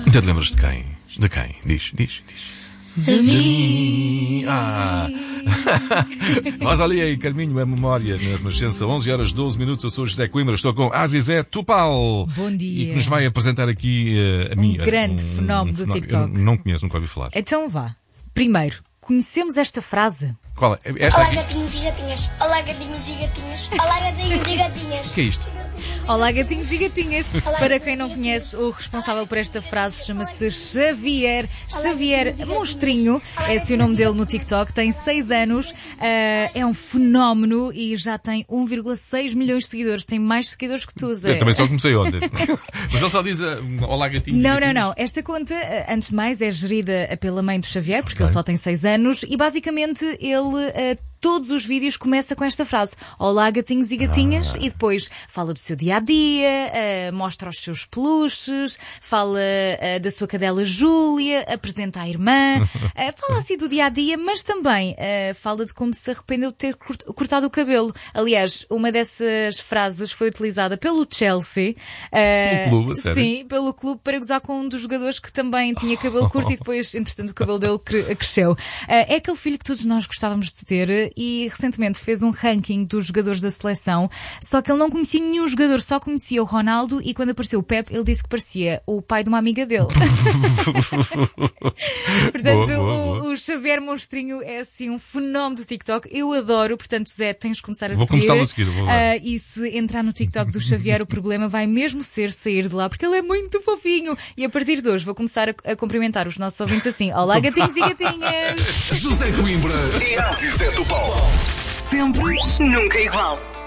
Então te lembras de quem? De quem? Diz. De mim. Mas olha aí, Carminho, a memória na Renascença, 11h12. Eu sou José Coimbra, estou com Azizé Topal. Bom dia. E que nos vai apresentar aqui a mim. Grande fenómeno do TikTok. Eu não conheço, nunca ouvi falar. Então vá. Primeiro, conhecemos esta frase? Qual é? Esta Olá, aqui? gatinhos e gatinhas. Olá, gatinhos e gatinhas. Olá, gatinhos e gatinhas. O que é isto? Olá, gatinhos e gatinhas. Para quem não conhece, o responsável por esta frase chama-se Xavier. Xavier Monstrinho, é esse o nome dele no TikTok. Tem 6 anos, é um fenómeno e já tem 1,6 milhões de seguidores. Tem mais seguidores que tu, Zé. Eu também só comecei ontem. Mas ele só diz olá, gatinhos e gatinhas. Não. Esta conta, antes de mais, é gerida pela mãe do Xavier, porque ele só tem 6 anos, e basicamente ele... todos os vídeos começa com esta frase: olá, gatinhos e gatinhas, e depois fala do seu dia-a-dia, mostra os seus peluches, fala da sua cadela Júlia, apresenta a irmã, fala assim do dia-a-dia, mas também fala de como se arrependeu de ter cortado o cabelo. Aliás, uma dessas frases foi utilizada pelo Chelsea. Pelo clube, sério? Sim, pelo clube, para gozar com um dos jogadores que também tinha cabelo curto e depois, entretanto, o cabelo dele cresceu. É aquele filho que todos nós gostávamos de ter, e recentemente fez um ranking dos jogadores da seleção, só que ele não conhecia nenhum jogador, só conhecia o Ronaldo, e quando apareceu o Pep, ele disse que parecia o pai de uma amiga dele. Portanto, boa. O Xavier Monstrinho é assim um fenómeno do TikTok. Eu adoro, portanto, Zé, tens de começar a Vou seguir. começar a seguir, vou lá. E se entrar no TikTok do Xavier, o problema vai mesmo ser sair de lá, porque ele é muito fofinho. E a partir de hoje vou começar a cumprimentar os nossos ouvintes assim: olá, gatinhos e gatinhas. José Coimbra e Azizé Topal. Sempre, nunca igual.